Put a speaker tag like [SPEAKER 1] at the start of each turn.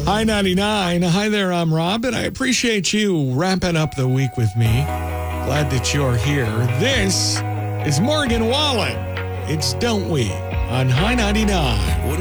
[SPEAKER 1] Hi 99. Hi there, I'm Rob, and I appreciate you wrapping up the week with me. Glad that you're here. This is Morgan Wallen. It's Don't We on High 99.